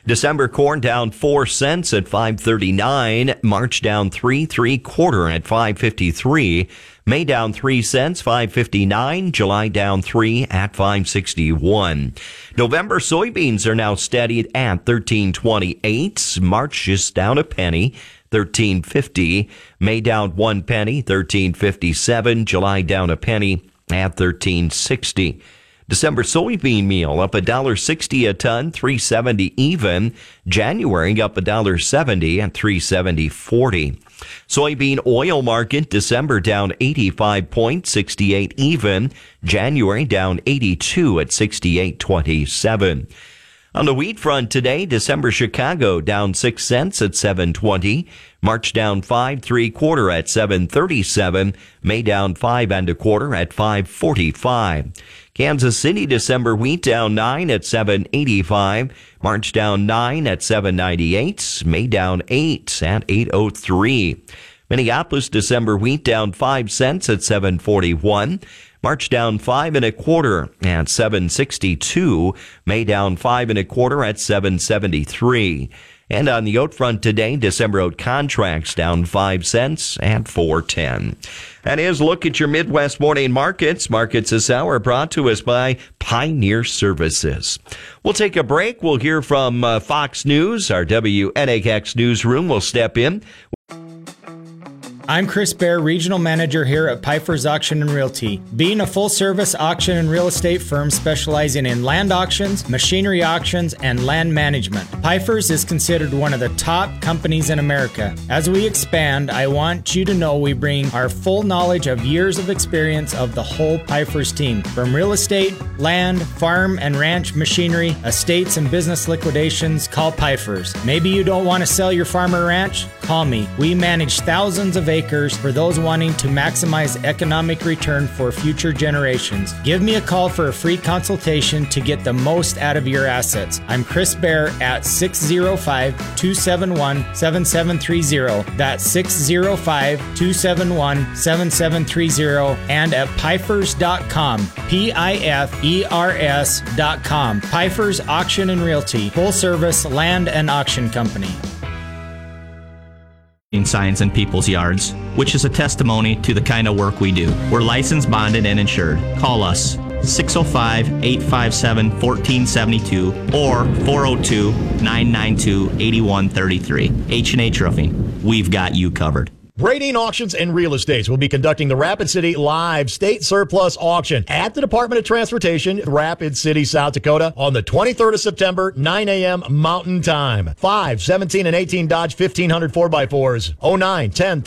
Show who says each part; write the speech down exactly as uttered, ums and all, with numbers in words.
Speaker 1: December corn down four cents at five thirty-nine. March down three three quarter at five fifty-three. May down three cents, five fifty-nine. July down three at five sixty-one. November soybeans are now steadied at thirteen twenty-eight. March just down a penny, thirteen fifty. May down one penny, thirteen fifty-seven. July down a penny at thirteen sixty. December soybean meal up one dollar sixty a ton, three seventy even. January up one dollar seventy at three seventy forty. Soybean oil market, December down eighty-five point six eight even. January down eighty-two at sixty-eight twenty-seven. On the wheat front today, December Chicago down six cents at seven twenty. March down five three quarter at seven thirty-seven. May down five and a quarter at five forty-five. Kansas City December wheat down nine at seven eighty-five. March down nine at seven ninety-eight. May down eight at eight oh three. Minneapolis December wheat down five cents at seven forty-one. March down five and a quarter at seven sixty-two. May down five and a quarter at seven seventy-three. And on the oat front today, December oat contracts down five cents at four ten. That is Look at Your Midwest Morning Markets. Markets this hour brought to us by Pioneer Services. We'll take a break. We'll hear from uh, Fox News. Our W N A X newsroom will step in.
Speaker 2: I'm Chris Bear, Regional Manager here at Piper's Auction and Realty. Being a full-service auction and real estate firm specializing in land auctions, machinery auctions, and land management, Piper's is considered one of the top companies in America. As we expand, I want you to know we bring our full knowledge of years of experience of the whole Piper's team. From real estate, land, farm, and ranch machinery, estates, and business liquidations, call Piper's. Maybe you don't want to sell your farm or ranch? Call me. We manage thousands of acres for those wanting to maximize economic return for future generations. Give me a call for a free consultation to get the most out of your assets. I'm Chris Bear at six oh five, two seven one, seven seven three oh. That's six oh five, two seven one, seven seven three oh and at pifers dot com. P I F E R S dot com. Piper's Auction and Realty, full service land and auction company.
Speaker 3: Signs in people's yards, which is a testimony to the kind of work we do. We're licensed, bonded, and insured. Call us six oh five, eight five seven, one four seven two or four oh two, nine nine two, eight one three three. H and H Roofing. We've got you covered.
Speaker 4: Brading Auctions and Real Estates will be conducting the Rapid City Live State Surplus Auction at the Department of Transportation, Rapid City, South Dakota, on the twenty-third of September, nine a.m. Mountain Time. five, seventeen, and eighteen Dodge fifteen hundred four by fours, oh nine, ten,